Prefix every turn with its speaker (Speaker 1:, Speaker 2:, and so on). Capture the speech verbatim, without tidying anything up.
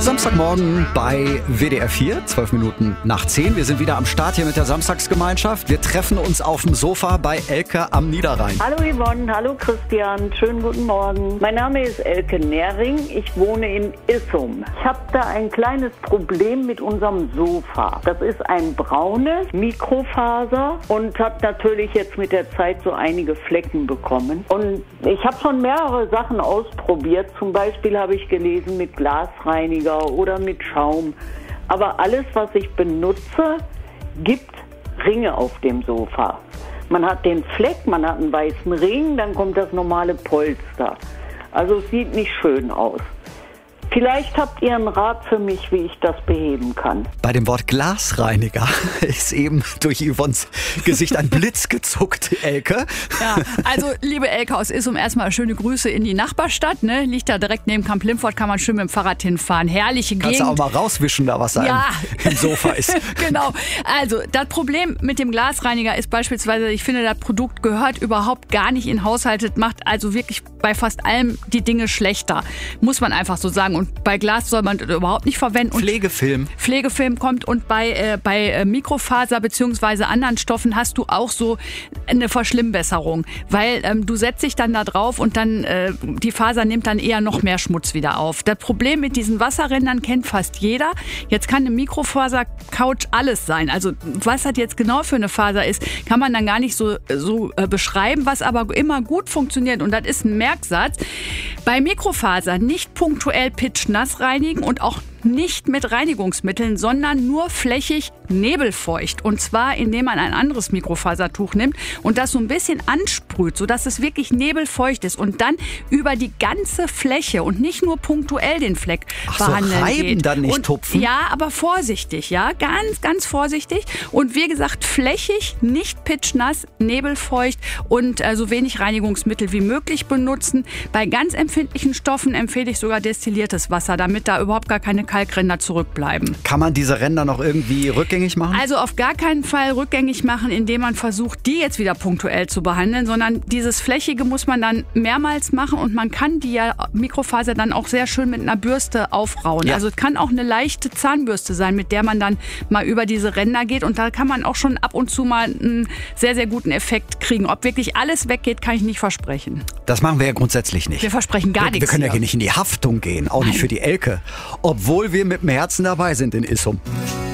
Speaker 1: Samstagmorgen bei W D R vier, zwölf Minuten nach zehn. Wir sind wieder am Start hier mit der Samstagsgemeinschaft. Wir treffen uns auf dem Sofa bei Elke am Niederrhein.
Speaker 2: Hallo Yvonne, hallo Christian, schönen guten Morgen. Mein Name ist Elke Nehring, ich wohne in Issum. Ich habe da ein kleines Problem mit unserem Sofa. Das ist ein braunes Mikrofaser und hat natürlich jetzt mit der Zeit so einige Flecken bekommen. Und ich habe schon mehrere Sachen ausprobiert. Zum Beispiel habe ich gelesen mit Glasreiniger oder mit Schaum. Aber alles, was ich benutze, gibt Ringe auf dem Sofa. Man hat den Fleck, man hat einen weißen Ring, dann kommt das normale Polster. Also es sieht nicht schön aus. Vielleicht habt ihr einen Rat für mich, wie ich das beheben kann.
Speaker 1: Bei dem Wort Glasreiniger ist eben durch Yvonnes Gesicht ein Blitz gezuckt, Elke.
Speaker 3: Ja, also liebe Elke aus Issum, erstmal schöne Grüße in die Nachbarstadt. Ne? Liegt da direkt neben Camp Limfort, kann man schön mit dem Fahrrad hinfahren. Herrliche Gegend.
Speaker 1: Kannst du auch mal rauswischen, da was da
Speaker 3: ja.
Speaker 1: im, im Sofa ist.
Speaker 3: Genau. Also das Problem mit dem Glasreiniger ist beispielsweise, ich finde, das Produkt gehört überhaupt gar nicht in Haushalte. Macht also wirklich bei fast allem die Dinge schlechter. Muss man einfach so sagen. Und bei Glas soll man das überhaupt nicht verwenden. Und
Speaker 1: Pflegefilm.
Speaker 3: Pflegefilm kommt und bei, äh, bei äh, Mikrofaser bzw. anderen Stoffen hast du auch so eine Verschlimmbesserung. Weil ähm, du setzt dich dann da drauf und dann äh, die Faser nimmt dann eher noch mehr Schmutz wieder auf. Das Problem mit diesen Wasserrändern kennt fast jeder. Jetzt kann eine Mikrofaser-Couch alles sein. Also was das jetzt genau für eine Faser ist, kann man dann gar nicht so, so äh, beschreiben, was aber immer gut funktioniert. Und das ist ein Merksatz. Bei Mikrofaser nicht punktuell pitch-nass reinigen und auch nicht mit Reinigungsmitteln, sondern nur flächig nebelfeucht. Und zwar, indem man ein anderes Mikrofasertuch nimmt und das so ein bisschen ansprüht, sodass es wirklich nebelfeucht ist. Und dann über die ganze Fläche und nicht nur punktuell den Fleck
Speaker 1: Ach so,
Speaker 3: behandeln
Speaker 1: reiben
Speaker 3: geht.
Speaker 1: dann nicht
Speaker 3: und,
Speaker 1: tupfen?
Speaker 3: Ja, aber vorsichtig, ja, ganz, ganz vorsichtig. Und wie gesagt, flächig, nicht pitch-nass, nebelfeucht und äh, so wenig Reinigungsmittel wie möglich benutzen. Bei ganz empfindlichen Stoffen empfehle ich sogar destilliertes Wasser, damit da überhaupt gar keine Kalkränder zurückbleiben.
Speaker 1: Kann man diese Ränder noch irgendwie rückgängig machen?
Speaker 3: Also auf gar keinen Fall rückgängig machen, indem man versucht, die jetzt wieder punktuell zu behandeln, sondern dieses Flächige muss man dann mehrmals machen und man kann die ja Mikrofaser dann auch sehr schön mit einer Bürste aufrauen.
Speaker 1: Ja.
Speaker 3: Also es kann auch eine leichte Zahnbürste sein, mit der man dann mal über diese Ränder geht und da kann man auch schon ab und zu mal einen sehr, sehr guten Effekt kriegen. Ob wirklich alles weggeht, kann ich nicht versprechen.
Speaker 1: Das machen wir ja grundsätzlich nicht.
Speaker 3: Wir versprechen gar
Speaker 1: wir,
Speaker 3: nichts.
Speaker 1: Wir können ja
Speaker 3: hier.
Speaker 1: hier nicht in die Haftung gehen, auch
Speaker 3: Nein.
Speaker 1: nicht für die Elke. Obwohl wir mit dem Herzen dabei sind in Issum.